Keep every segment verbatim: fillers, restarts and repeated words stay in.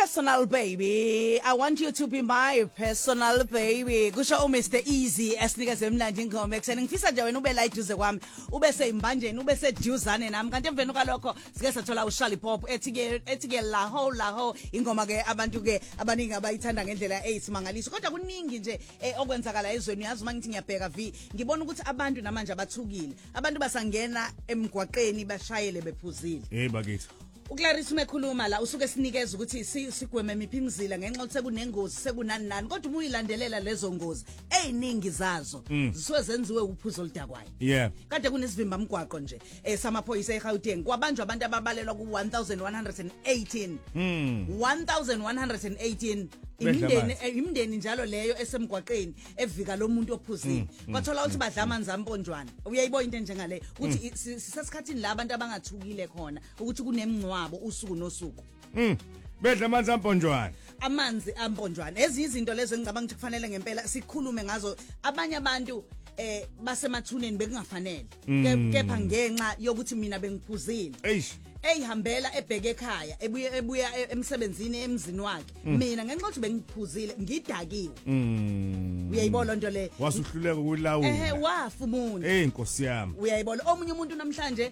personal baby. I want you to be my personal baby. Kusho uMr Easy esinikeze emnandi ingoma ekseni ngifisa nje wena ube la eduze kwami ube seyimbanjeni ube seduzane nami kanti emveni kwalokho sike sathola uShali Pop ethi ke ethi ke la ho la ho ingoma ke abantu ke abaningi abayithanda ngendlela eyisimangaliso kodwa kuningi nje okwenzakala ezweni yazi mangithi ngiyabheka vi ngibona ukuthi abantu namanje abathukile abantu basangena emgwaqeni bashayele bephuzile hey bakithi uClarisse umekhuluma la usuke sinikeza ukuthi sigweme imiphimzila ngenxa ukuthi sekunengozi sekunani nani kodwa uma uyilandelela lezo ngozi eziningi zazo zisuke zenziwe uphuzo oludakwayo yeah kade kunesivimba mgwaqo nje esamaphoyisa eGauteng kwabanjwa abantu ababalelwa ku one thousand one hundred eighteen one thousand one hundred eighteen imindeni imindeni njalo leyo esemgwaqeni evika lo muntu ophuzile kwathola ukuthi badla amanzi amponjwana uyayibona into njengale ukuthi sisesikhathini la abantu abangathukile khona ukuthi kunemncwabo usuku nosuku mm bedla amanzi amponjwana amanzi amponjwana ezizinto lezo engicabanga ukuthi kufanele ngempela sikhulume ngazo abanye abantu eh basemathuneni bekungafanele kepha ngenxa yokuthi mina bengiphuzile eish eyihambela ebheke ekhaya ebuye ebuya emsebenzini emzini wakhe mina ngenxa ukuthi bengiphuzile ngidakiwe uyayibona into le wasuhluleka ukulawula ehe wafumuna hey inkosi yami uyayibona omunye umuntu namhlanje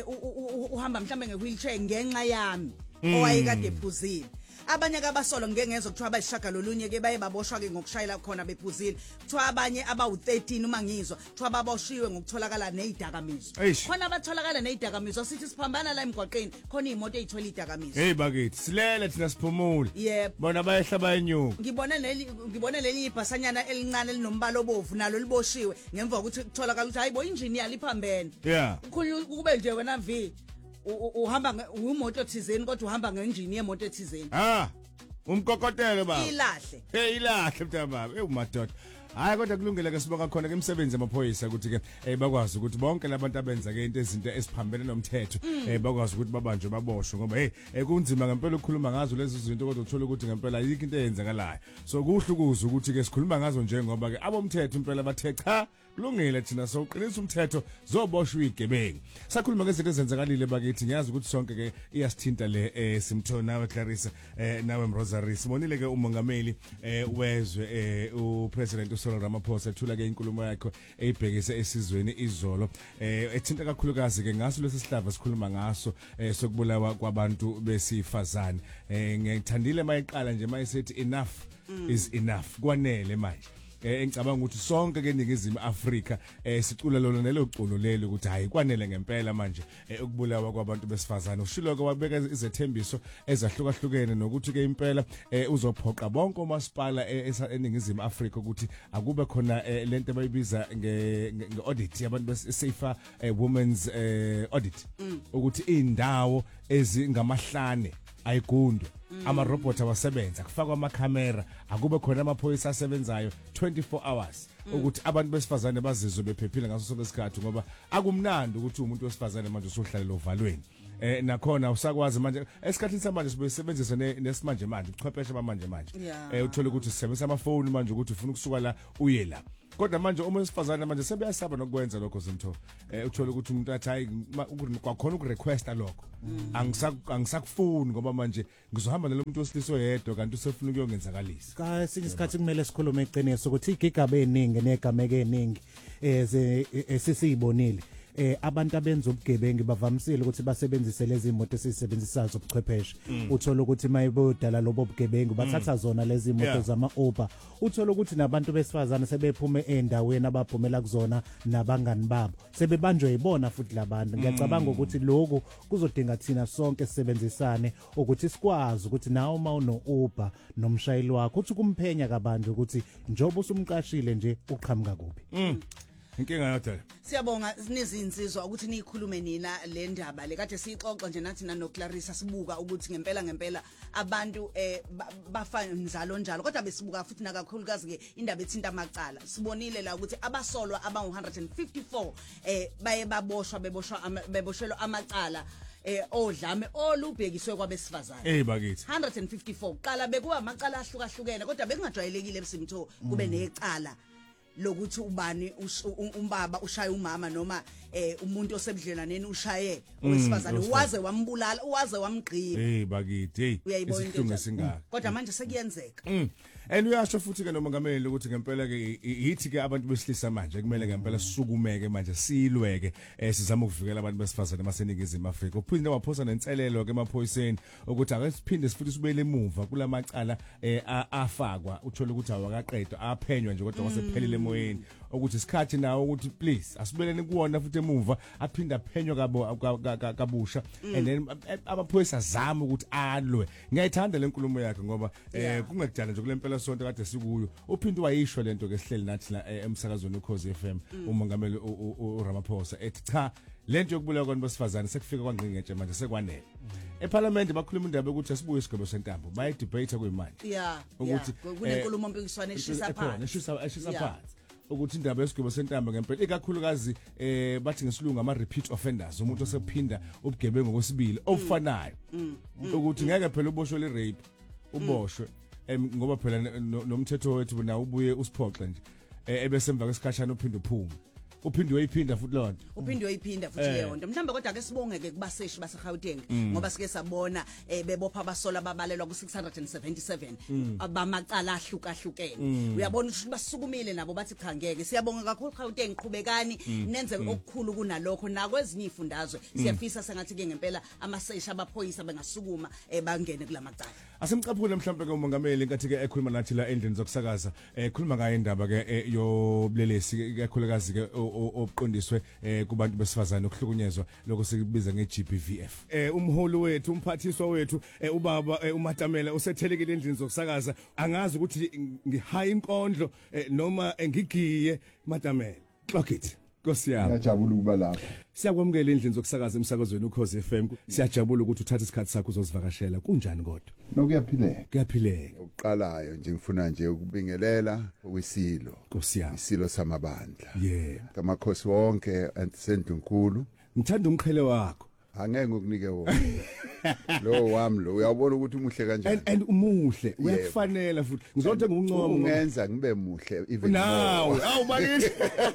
uhamba mhlambe ngewheelchair ngenxa yami owayekade ephuzile abanye abasolo ngeke ngezo kuthiwa bayishaka lolunye ke baye baboshwa ke ngokushayela khona bephuzile kuthiwa abanye abawu thirteen uma ngizwa kuthiwa baboshiwe ngokutholakala nezidakamizwa khona abatholakala nezidakamizwa sithi siphambana la emgwaqeni khona imoto ezithola izidakamizwa hey bakithi silele thina siphumule yebo bona bayehla bayenyuka ngibona leli ngibona leli ibhasanyana elincane elinombala obovu nalo liboshiwe ngemva kokuthi kutholakala ukuthi hayibo engineer liphambene yeah kube nje wena vi uhamba umoto thizeni kodwa uhamba ngenjini yemoto ethizeni ah umkokotelo baba ilahle hey ilahle mntaba hey umadoda hayi kodwa kulungile ke sibonga khona ke emsebenzi amaphoyisa ukuthi ke eh bakwazi ukuthi bonke labantu abenza ke into ezinto esiphambene nomthetho eh bakwazi ukuthi babanjwe baboshwe ngoba hey kunzima ngempela ukukhuluma ngazo lezi zinto kodwa uthola ukuthi ngempela ayikho into eyenzakalayo so kuhle ukuze ukuthi ke sikhuluma ngazo njengoba ke abomthetho impela bathe cha kulungile thina soqinisa umthetho zoboshwa igebengu sakhuluma ngezinto ezenzakalile bakithi ngiyazi ukuthi sonke ke iyasithinta le eh simtho nawe Clarissa eh nawe Rosary sibonile ke umongameli eh wezwe eh upresident uSolomon Ramaphosa ethula ke inkulumo yakhe eyibhekise esizweni izolo eh ethinta kakhulukazi ke ngaso lesi sihlava sikhuluma ngaso eh sokubulawa kwabantu besifazane eh ngithandile mayiqala nje mayisethi enough is enough kwanele manje eh engicabanga ukuthi sonke ke eNingizimu Afrika eh sicula lona nelo culo lelo ukuthi hayi kwanele ngempela manje ukubulawa kwabantu besifazane ushilo ke wabeka izethembiso ezahlukahlukene nokuthi ke impela uzophoqa bonke omasipala eNingizimu Afrika ukuthi akube khona lento abayibiza ngeaudit yabantu besafer women's audit ukuthi indawo ezingamahlane ayigundwe ama robot awasebenza kufakwa ama camera akube khona amaphoyisa asebenzayo twenty-four hours ukuthi abantu besifazane bazizwe bephephile ngaso sonke isikhathi ngoba akumnandi ukuthi umuntu wesifazane manje usohlalela ovalweni eh nakhona usakwazi manje esikhathini samanje sibesebenzisa nesimanje manje ubuchwepheshe bamanje manje eh uthola ukuthi sisebenzisa amafoni manje ukuthi ufuna ukusuka la uye la kodwa manje uma wesifazane manje sebeyasaba nokwenza lokho zimtho eh uthola ukuthi umuntu athi hayi kwakhona ukurequesta lokho angisakufuni ngoba manje ngizohamba nalo muntu wesilisa yedwa kanti usefuna ukuyongenzakalisa ka sikhathi kumele sikhulume iqiniso ukuthi igigaba eningi negameke eningi esisibonile eh abantu abenza ubugebengu bavamisile ukuthi basebenzise lezi imoto esizisebenzisayo zobuchwepheshe uthola ukuthi mayibodala lobo bugebengu bathatha zona lezi imoto zama Uber uthola ukuthi nabantu besifazane sebephume endaweni abaphumela kuzona nabangani babo sebebanjwe yibona futhi labantu ngiyacabanga ukuthi lokho kuzodinga thina sonke sisebenzisane ukuthi sikwazi ukuthi nawe uma uno Uber nomshayeli wakho uthi kumphenya kabanje ukuthi njobo usumqashile nje uqhamuka kuphi inkinga yodwa siyabonga nizinsizwa ukuthi nikhulume nina le ndaba le kade sixoxa nje nathi nano Clarissa sibuka ukuthi ngempela ngempela abantu eh bafa njalo njalo kodwa besibuka futhi nakakhulukazi ke indaba ethinta amacala sibonile la ukuthi abasolwa aba one hundred fifty-four eh baye baboshwa beboshwa beboshelwa amacala eh odlame olubhekiswe kwabesifazane eh bakithi one hundred fifty-four qala bekuwa amacala ahlukahlukene kodwa bekungajwayelekile esimtho kube necala lokuthi ubani umbaba ushaya umama noma eh umuntu osebudlelaneni ushaye owesifazane waze wambulala waze wamgqiba hey bakithi hey isihlungu singaka kodwa manje sekuyenzeka and uyasho futhi ke nomongameli ukuthi ngempela ke yithi ke abantu besilisa manje kumele ngempela sisukumeke manje silweke eh sizama ukuvikela abantu besifazane baseningizimu Afrika uphinde waphosa nenselelo ke emaphoyiseni ukuthi ake siphinde sifuthi sibele emuva kulamacala eh afakwa uthola ukuthi awakaqedwa aphenywa nje kodwa wasephelile emoyeni ukuthi isikhathi nawo ukuthi please asibeleni kuwona futhi emuva aphinda aphenywa kabo kabusha and then abaphoyisa zama ukuthi alwe ngiyayithanda lenkulumo yakhe ngoba eh kungekudala nje kulempela sonto kade sikuyo uphinde wayisho lento ke sihleli nathi la emsakazweni uKhosi F M umongameli uRamaphosa ethi cha lento yokubulala kwabantu besifazane sekufika kwangqingetshe manje sekwanele eParliament bakhuluma indaba ukuthi asibuye isigaba sentambo baye debate kwemanje yeah ukuthi kunenkulumo mpikiswana eshisa phansi eshisa eshisa phansi ukuthi indaba yesigaba sentambo ngempela ikakhulukazi eh bathi ngesilungu ama repeat offenders umuntu osephinda ubugebengu kwesibili ofanayo ukuthi ngeke phela uboshwe le rape uboshwe ngoba phela nomthetho wethu na ubuye usiphoxe nje ebese emva kwesikhashana uphinde uphume uphinde uyiphinda futhi lonto uphinde uyiphinda futhi leyonto mhlawumbe kodwa ke sibongeke kubaseshi baseGauteng ngoba sike sabona bebopha abasola babalelwa ku six hundred seventy-seven abamacala ahlukahlukene uyabona ukuthi basukumile nabo bathi cha ngeke siyabonga kakhulu Gauteng qhubekani nenze okukhulu kunalokho nakwezinye ifundazwe siyafisa sengathi ke ngempela amaseshi abaphoyisa bengasukuma bangene kulamacala asemcaphule mhlawumbe ke umongameli enkathi ke ekhuluma nathi la endlini zokusakaza ekhuluma ngayo indaba ke yobulelesi kakhulukazi ke obuqondiswe kubantu besifazane ukuhlukunyezwa lokho sikubiza ngeG B V F eh umholi wethu umphathiswa wethu ubaba uMatamela usethelekile endlini zokusakaza angazi ukuthi ngihaya inkondlo noma ngigiye Matamela clock it Nkosiyami ngiyajabula ukuba lapha siyakwamukela endlini zokusakaza emsakazweni uKhosi F M siyajabula ukuthi uthathe isikhathi sakho uzosivakashela kunjani kodwa nokuyaphileka kuyaphileka uqalayo nje ngifuna nje ukubingelela okwisilo Nkosiyami isilo samabandla yeah kamakhosi wonke antisendunkulu ngithanda umqhele wakho angeke ukunike wona lo wami lo uyabona ukuthi umuhle kanjani and umuhle uyakufanela futhi ngizothi nguncoma ungenza ngibe muhle even nawe awubakithi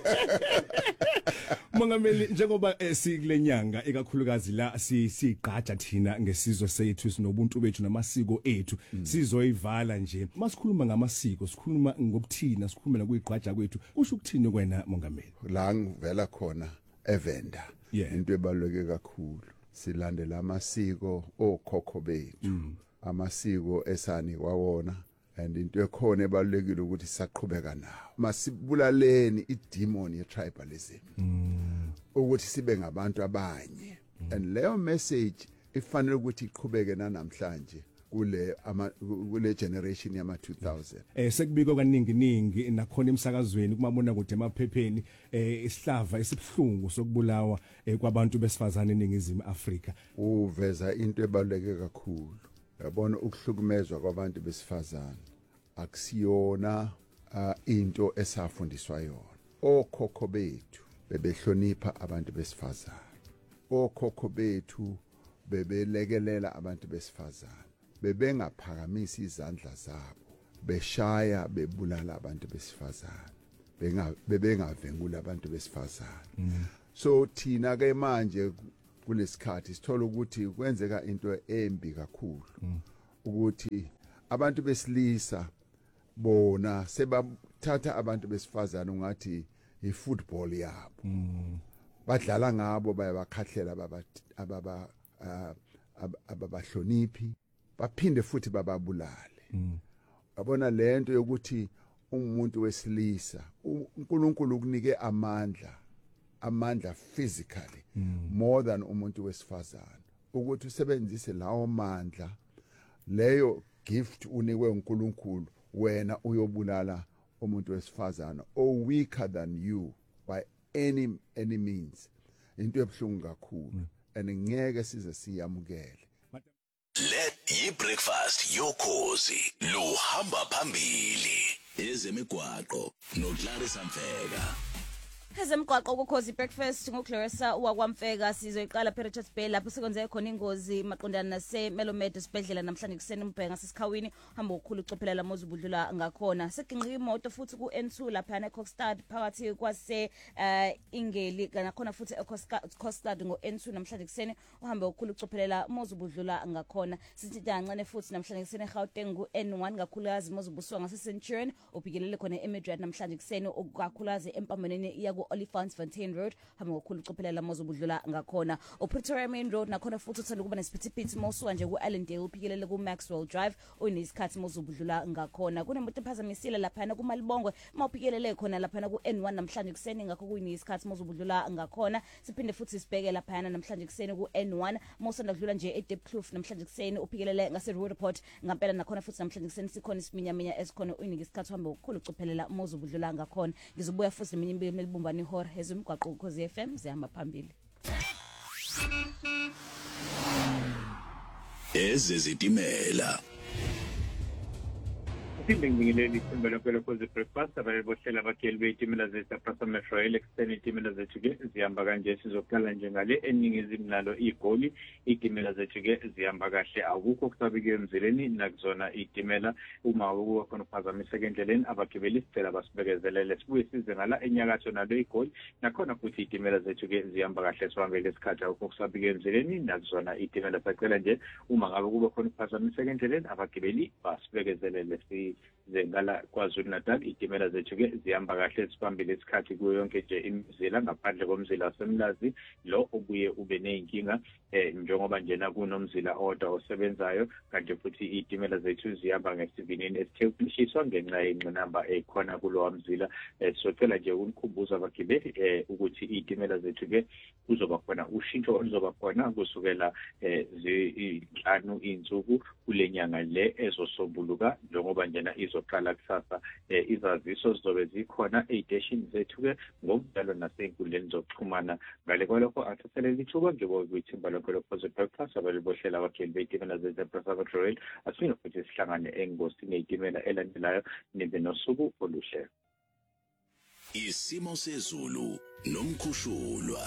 Mongameli njengoba sikulenyanga ekakhulukazi la sigqaja thina ngesizwe sethu sinobuntu bethu namasiko ethu sizoyivala nje masikhuluma ngamasiko sikhuluma ngobuthina sikhuluma kuyigqaja kwethu kusho ukuthini kwena Mongameli la ngivela khona evenda into ebaluleke kakhulu silandela amasiko okhokho bethu amasiko esani kwawona and into ekhona ebalulekile ukuthi saqhubeka nawo masibulaleni idemon ye tribalism ukuthi sibe ngabantu abanye and leyo message ifanele ukuthi iqhubeke namhlanje kule ama kule generation yama two thousand eh sekubikwa kaningi ningi nakhona emsakazweni kumabona kude emaphepheni eh isihlava esibhlungu sokubulawa kwabantu besifazane eningizimu Afrika uveza into ebaluleke kakhulu yabona ukuhlukumezwa kwabantu besifazane akusiyona into esafundiswa yona okhokho bethu bebehlonipha abantu besifazane okhokho bethu bebelekelela abantu besifazane bebengaphakamisa izandla zabo beshaya bebulala abantu besifazane benga bebengavengula abantu besifazane so thina ke manje kulesikhathi sithola ukuthi kwenzeka into embi kakhulu ukuthi abantu besilisa bona sebathatha abantu besifazane ungathi ifootball yabo badlala ngabo bayabakhahlela ababa ababahloniphi baphinde futhi bababulale yabona lento yokuthi umuntu wesilisa uNkulunkulu ukunike amandla amandla physically more than umuntu wesifazane ukuthi usebenzise lawo mandla leyo gift unikwe uNkulunkulu wena uyobulala umuntu wesifazane or weaker than you by any any means into ebhlungu kakhulu and ngeke size siyamukele let yi breakfast yokhozi lo hamba phambili ezemigwaqo no Clarissa Mfeka Ezemgwaqo ukhozi breakfast ngoClarissa wakwamfeka sizoyiqala Richards Bay lapho sekwenze khona ingozi maqondana nase Melomed isibhedlela namhlanje kuseni umbhenga sesikhawini hamba ukukhulu ucophelela mozu budlula ngakhona seginqika imoto futhi ku N two lapha na Cockstad phakathi kwase uh, Ingeli kana khona futhi eCockstad ngo N two namhlanje kuseni uhamba ukukhulu ucophelela mozu budlula ngakhona sithi dancane futhi namhlanje kuseni eGauteng ku N one kakhulukazi mozu buswa ngase Centurion ubhikelele khona eMidrand namhlanje kuseni okakhulukazi empambaneni iya Olifants Fontaine Road hamba ngokukhulu ucophelela mozo budlula ngakhona uPretoria Main Road nakhona futhi uthanda kuba nesiphithiphithi mosuka nje ku Allendale uphikelele ku Maxwell Drive unesikhathi mozo budlula ngakhona kunemoto ephazamisile lapha na kuMalibongwe mawuphikelele khona lapha na ku N one namhlanje kuseni ngakho kuyinesikhathi mozo budlula ngakhona siphinde futhi sibheke lapha na namhlanje kuseni ku N one mosanda kudlula nje eDepkloof namhlanje kuseni uphikelele ngase Roodepoort ngampela nakhona futhi namhlanje kuseni sikhona isiminyaminya esikhona uyinesikhathi hamba ngokukhulu ucophelela mozo budlula ngakhona ngizobuya futhi neminye impilo melibumba ihora ezimgwaqo ukhozi F M zihamba phambili ezezitimela Sibingelele isimbelo kwelokhozi breakfast abayebohlela abakheli beyitimela zeSaprasa Metro Rail extended itimela zethu ke zihamba kanje sizoqala nje ngale eningizimu nalo igoli itimela zethu ke zihamba kahle akukho kusabike emzileni nakuzona itimela uma kuwa khona uphazamiseke endleleni abagibeli sicela basibekezelele sibuye size ngala enyakatho nalo igoli nakhona futhi itimela zethu ke zihamba kahle sibambele isikhathi akukho kusabike emzileni nakuzona itimela sacela nje uma ngabe kuba khona uphazamiseke endleleni abagibeli basibekezelele si zengala KwaZulu Natal itimela zethu ke zihamba kahle sibambile isikhathi kuyo yonke nje imizila ngaphandle komzila waseMlazi lo obuye ube nezinkinga eh njengoba njena kunomzila order osebenzayo kanti futhi itimela zethu zihamba ngesivinini esithekishiswa ngenxa yenqinamba ekhona kulo mzila socela nje ukukhumbuza abagibeli eh ukuthi itimela zethu ke kuzoba khona ushintsho oluzoba khona kusukela eh zinhlanu insuku kulenyanga le ezosobuluka njengoba njena izoqala kusasa eh, izaziso zizobe zikhona ey'teshini zethu ke ngokujalo nasey'nkundleni zokuxhumana ngale kwalokho athathelela ithuba njengoba kuyithimba lokho lokhoze breakfast abalibohlela abakheli bey'timela zeSaprasa Metro Rail asifine futhi sihlangane engosini yey'timela elandelayo nibe nosuku oluhle. Isimo sezulu nomkhushulwa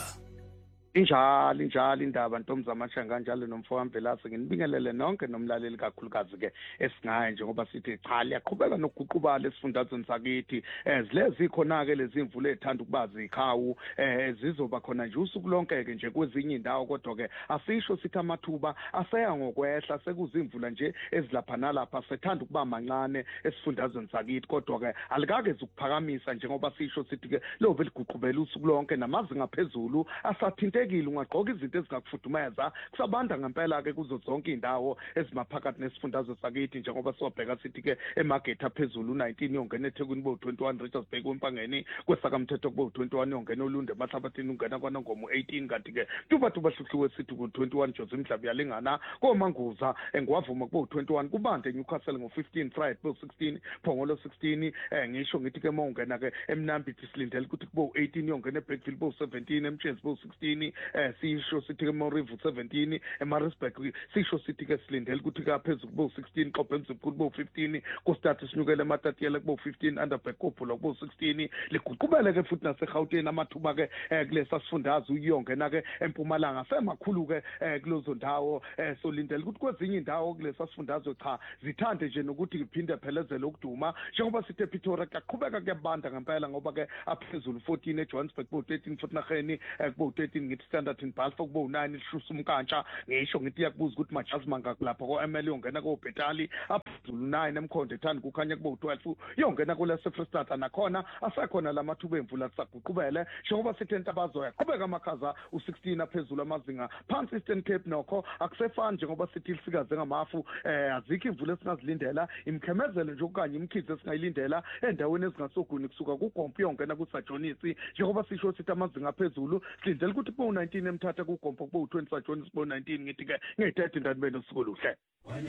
injalo injalo indaba ntombi zamashanga kanjalo nomfowamvelase nginibingelele nonke nomlaleli kakhulukazi ke esingaye njengoba sithi cha liyaqhubeka nokuguqubala esifundazweni sakithi ezilezi khona ke lezi imvula ezithanda ukuba zikhawu zizoba khona nje usuku lonke ke nje kwezinye indawo kodwa ke asisho sithi amathuba aseya ngokwehla sekuzimvula nje ezilaphana lapha sethanda ukuba mancane esifundazweni sakithi kodwa ke alikake ukuphakamisa njengoba sisho sithi ke lobe liguqubela usuku lonke namazinga phezulu asathinte ungaqoka izinto ezingakufudumeza kusabanda ngempela ke kuzo zonke indawo ezimaphakathi nesifundazwe sakithi njengoba siwabheka sithi ke emarket aphezulu nineteen yongena eThekwini bo twenty-one Richards Bay kwempangeni kwesakamthetho kubo twenty-one yongena olunde emahlabathini ungena kwanongomo eighteen kanti ke tuba tuba hluhluwe sithi ku twenty-one Jose Mhlabi yalingana komanguza engwavuma kubo twenty-one kubande Newcastle ngo fifteen Friday bo sixteen Phongolo sixteen eh ngisho ngithi ke mongena ke eMnambithi silindele ukuthi kubo eighteen yongena eBergville bo seventeen eMchezi bo sixteen eh sisho sithi ke Morivu seventeen eMaritzburg sisho sithi ke silindele ukuthi ke phezulu kubo sixteen Qobenzip kubo fifteen kostati sinyukele eMatatiyela kubo fifteen Underberg kubo kubo sixteen liguqubele ke futhi naseGauteng amathuba ke kulesa sifundazi uyongena ke eMpumalanga semakhulu ke kulozo ndawo solindele ukuthi kwezinye indawo kulesa sifundazi cha zithande nje nokuthi kuphinde phelezele ukuduma njengoba sithe Pretoria kuyaqhubeka kuyabanda ngempela ngoba ke aphezulu fourteen eJohannesburg kubo thirteen futhi nageni kubo thirteen ngithi standard in Balfour kubo nine ishusa umkantsha ngisho ngithi yakubuza ukuthi majazi manga lapho ko M L yongena ko Betali aphezulu nine emkhonde ethanda kukhanya kubo twelve yongena kule Freestata nakhona asekhona lamathuba emvula saguqubele njengoba sithenta bazoya qhubeka amakhaza u sixteen aphezulu amazinga phansi Eastern Cape nokho akusefani njengoba sithi lisikaze ngamafu eh azikho imvula esingazilindela imkhemezelo nje okanye imkhize esingayilindela endaweni ezingasoguni kusuka kuGompo yongena kuSajonisi njengoba sisho sithi amazinga aphezulu silindele ukuthi kubo nineteen emthatha kuGompo kubo twenty Sajonisi kubo nineteen ngithi ke ngethethwe ndanibe nosuku oluhle.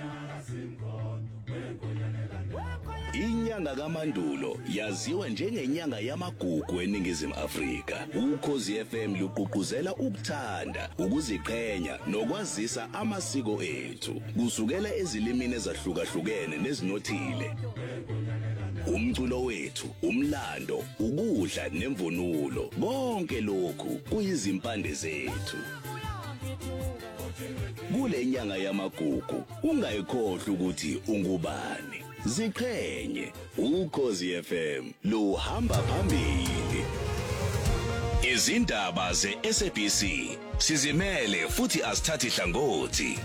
Inyanga kaMandulo yaziwa njengenyanga yamagugu eNingizimu Afrika. Ukhozi F M luqhuquzela ukuthanda, ukuziqhenya nokwazisa amasiko ethu kusukela ezilimini ezahlukahlukene nezinothile. umculo wethu, umlando, ukudla nemvunulo. Konke lokhu kuyizimpande zethu. Kule nyanga yamagugu ungayikhohlwa ukuthi ungubani. Ziqhenye uKhosi F M luhamba phambili. Izindaba ze-S A B C sizimele futhi asithathi hlangothi.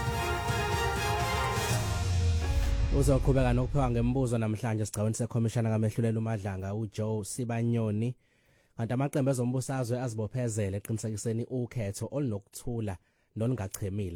Uzoqhubeka nokuphiwa ngembuzo namhlanje sigcawini sekhomishana kaMehluleli uMadlanga uJoe Sibanyoni. Kanti amaqembu ezombusazwe azibophezele eqinisekiseni ukhetho olunokuthula nolungachemile.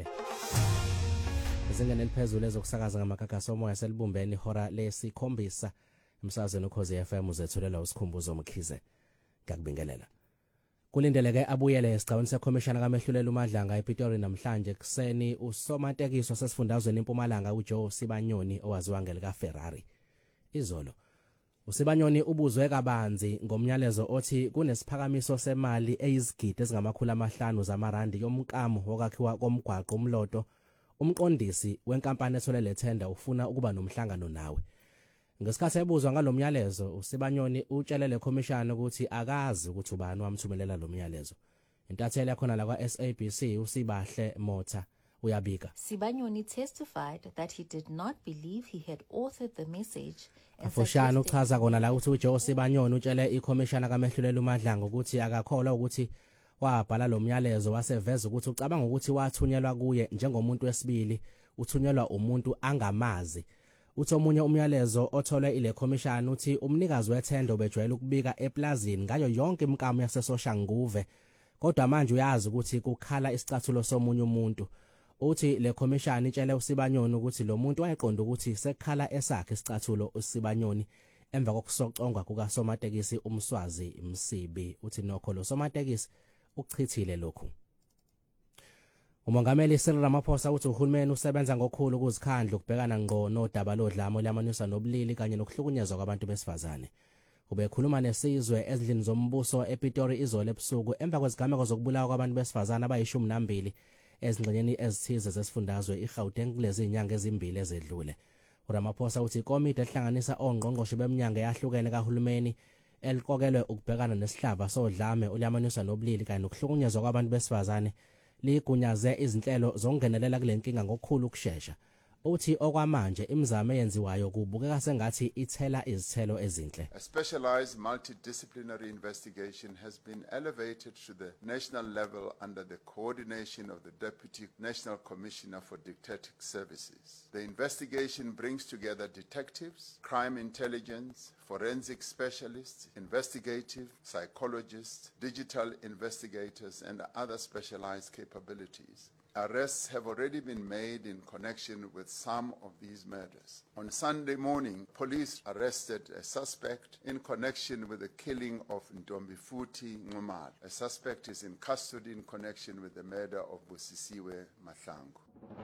Izingane eliphezulu ezokusakaza ngamagagasi omoya selibumbeni ihora lesikhombisa emsazweni uKhosi F M uzethulela usikhumbuzo Mkhize. Ngakubingelela. Kulindeleke abuyele esigcawini sekhomishana kaMehluleli uMadlanga ePitori namhlanje kuseni usomatekiswa sesifundazweni eMpumalanga uJoe Sibanyoni owaziwa ngelika Ferrari. Izolo uSibanyoni ubuzwe kabanzi ngomnyalezo othi kunesiphakamiso semali eyizigidi ezingamakhulu amahlanu zamarandi yomkamo wokwakhiwa komgwaqo umloto. Umqondisi wenkampani ethole lethenda ufuna ukuba nomhlangano nawe. Ngesikhathi ebuzwa ngalomnyalezo uSibanyoni utshelele khomishana ukuthi akazi ukuthi ubani wamthumelela lo myalezo. Intatheli yakhona la kwa S A B C uSibahle Motha uyabika. Sibanyoni testified that he did not believe he had authored the message. Afushana uchaza kona la ukuthi uJoe Sibanyoni utshele ikhomishana kaMehluleli uMadlanga ukuthi akakholwa ukuthi wabhala lo myalezo waseveza ukuthi ucabanga ukuthi wathunyelwa kuye njengomuntu wesibili uthunyelwa umuntu angamazi. Uthi omunye umyalezo otholwe ile commission uthi umnikazi wethenda ubejwayele ukubika eplazini ngayo yonke imikamo yasesoshanguve kodwa manje uyazi ukuthi kukhala isicathulo somunye umuntu. Uthi le commission itshele uSibanyoni ukuthi lo muntu wayeqonda ukuthi sekhala esakhe isicathulo uSibanyoni emva kokusocongwa kuka somatekisi umswazi Msibi. Uthi nokho lo somatekisi ukuchithile lokhu. Umongameli Cyril Ramaphosa uthi uhulumeni usebenza ngokukhulu ukuzikhandla ukubhekana ngqo nodaba lodlamo lyamanisa nobulili kanye nokuhlukunyezwa kwabantu besifazane. Ubekhuluma nesizwe ezindlini zombuso ePitori izolo ebusuku emva kwezigameko zokubulawa kwabantu besifazane abayishumi nambili ezingxenyeni ezithize zesifundazwe iGauteng kulezi inyanga ezimbili ezedlule. uRamaphosa uthi ikomiti ehlanganisa ongqongqoshe beminyanga yahlukene kahulumeni eliqokelwe ukubhekana nesihlava sodlame olyamanisa nobulili kanye nokuhlukunyezwa kwabantu besifazane ligunyaze izinhlelo zongenelela kule nkinga ngokukhulu ukusheshsha. Uthi okwamanje imizamo eyenziwayo kubukeka sengathi ithela izithelo ezinhle. A specialized multidisciplinary investigation has been elevated to the national level under the coordination of the Deputy National Commissioner for Dictatic Services. The investigation brings together detectives, crime intelligence, forensic specialists, investigative psychologists, digital investigators, and other specialized capabilities. Arrests have already been made in connection with some of these murders. On Sunday morning, police arrested a suspect in connection with the killing of Ntombifuthi Nxumalo. A suspect is in custody in connection with the murder of Busisiwe Mahlangu.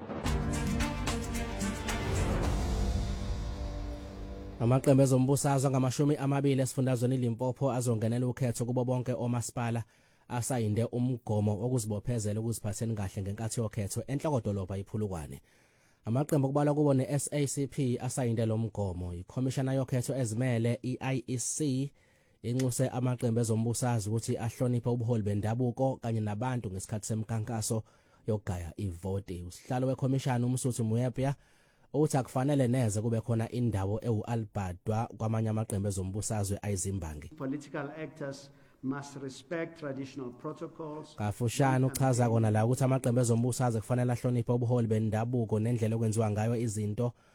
Amaqembu ezombusazwe ngamashumi amabili esifundazweni iLimpopo azongenela ukhetho kubo bonke omasipala asayinde umgomo wokuzibophezela ukuziphatheni kahle ngenkathi yokhetho enhlokodolobha iPhulukwane. Amaqembu okubalwa kubo neS A C P asayinde lo mgomo. Ikhomishana yokhetho ezimele iI E C inxuse amaqembu ezombusazwe ukuthi ahloniphe ubuholi bendabuko kanye nabantu ngesikhathi semkankaso yokugaya ivoti. Usihlalo wekhomishana uMsuthu Muyepya uthi akufanele neze kube khona indawo ewu-Albadwa kwamanye amaqembu ezombusazwe ayizimbangi. Political actors must respect traditional protocols. Kafushana uchaza kona la ukuthi amaqembu ezombusazwe kufanele ahloniphe ubuholi bendabuko nendlela okwenziwa ngayo izinto